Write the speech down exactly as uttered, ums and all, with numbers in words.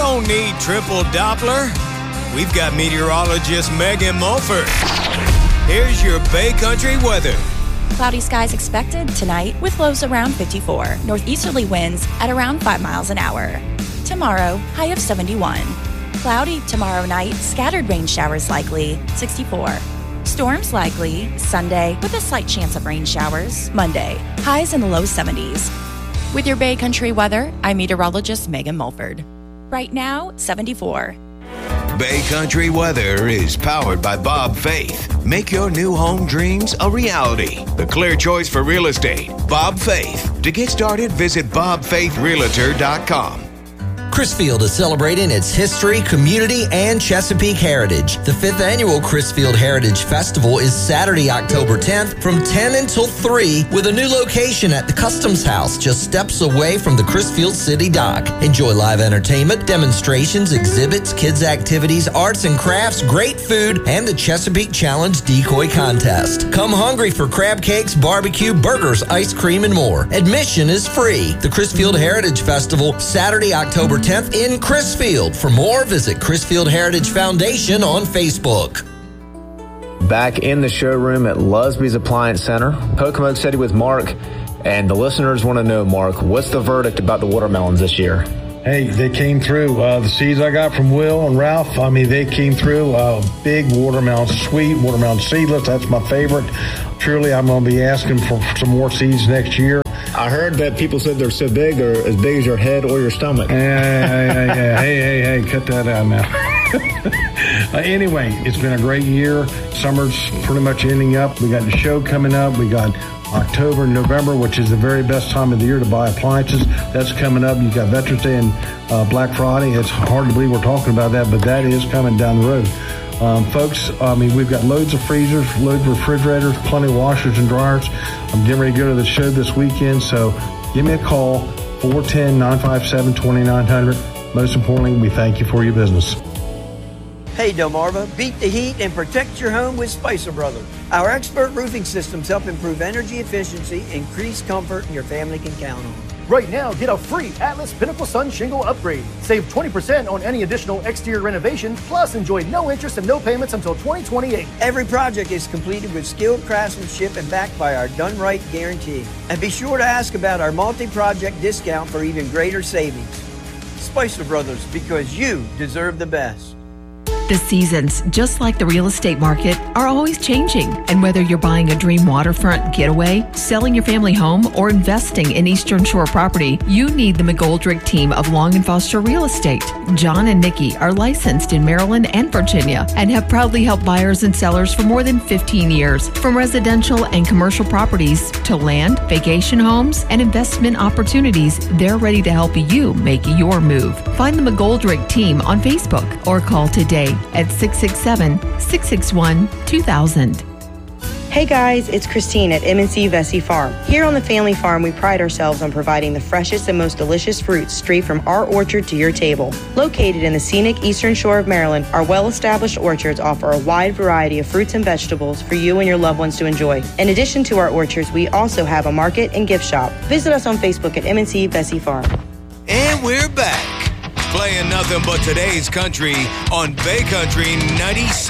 don't need triple Doppler. We've got meteorologist Megan Mulford. Here's your Bay Country weather. Cloudy skies expected tonight with lows around fifty-four. Northeasterly winds at around five miles an hour. Tomorrow, high of seventy-one. Cloudy tomorrow night, scattered rain showers likely, sixty-four. Storms likely Sunday with a slight chance of rain showers. Monday, highs in the low seventies. With your Bay Country weather, I'm meteorologist Megan Mulford. Right now, seventy-four. Bay Country weather is powered by Bob Faith. Make your new home dreams a reality. The clear choice for real estate. Bob Faith. To get started, visit bob faith realtor dot com. Crisfield is celebrating its history, community, and Chesapeake heritage. The fifth annual Crisfield Heritage Festival is Saturday, October tenth from ten until three with a new location at the Customs House just steps away from the Crisfield City Dock. Enjoy live entertainment, demonstrations, exhibits, kids' activities, arts and crafts, great food, and the Chesapeake Challenge Decoy Contest. Come hungry for crab cakes, barbecue, burgers, ice cream, and more. Admission is free. The Crisfield Heritage Festival, Saturday, October tenth in Crisfield. For more, visit Crisfield Heritage Foundation on Facebook. Back in the showroom at Lusby's Appliance Center, Pocomoke City with Mark, and the listeners want to know, Mark, what's the verdict about the watermelons this year? Hey, they came through. Uh, the seeds I got from Will and Ralph, I mean, they came through. Uh, big watermelon, sweet watermelon seedless. That's my favorite. Truly, I'm going to be asking for some more seeds next year. I heard that people said they're so big or as big as your head or your stomach. Yeah, yeah, yeah, yeah. Hey, hey, hey, cut that out now. uh, anyway, it's been a great year. Summer's pretty much ending up. We got the show coming up. We got October and November, which is the very best time of the year to buy appliances. That's coming up. You got Veterans Day and uh, Black Friday. It's hard to believe we're talking about that, but that is coming down the road. Um, folks, I mean, we've got loads of freezers, loads of refrigerators, plenty of washers and dryers. I'm getting ready to go to the show this weekend, so give me a call, four one zero, nine five seven, two nine zero zero. Most importantly, we thank you for your business. Hey Delmarva, beat the heat and protect your home with Spicer Brothers. Our expert roofing systems help improve energy efficiency, increase comfort, and your family can count on. Right now, get a free Atlas Pinnacle Sun shingle upgrade. Save twenty percent on any additional exterior renovation, plus enjoy no interest and no payments until twenty twenty-eight. Every project is completed with skilled craftsmanship and backed by our Done Right guarantee. And be sure to ask about our multi-project discount for even greater savings. Spicer Brothers, because you deserve the best. The seasons, just like the real estate market, are always changing. And whether you're buying a dream waterfront getaway, selling your family home, or investing in Eastern Shore property, you need the McGoldrick team of Long and Foster Real Estate. John and Nikki are licensed in Maryland and Virginia and have proudly helped buyers and sellers for more than fifteen years. From residential and commercial properties to land, vacation homes, and investment opportunities, they're ready to help you make your move. Find the McGoldrick team on Facebook or call today at six six seven, six six one, two thousand. Hey guys, it's Christine at M and C Vesey Farm. Here on the family farm, we pride ourselves on providing the freshest and most delicious fruits straight from our orchard to your table. Located in the scenic Eastern Shore of Maryland, our well-established orchards offer a wide variety of fruits and vegetables for you and your loved ones to enjoy. In addition to our orchards, we also have a market and gift shop. Visit us on Facebook at M and C Vesey Farm. And we're back. Playing nothing but today's country on Bay Country ninety-seven.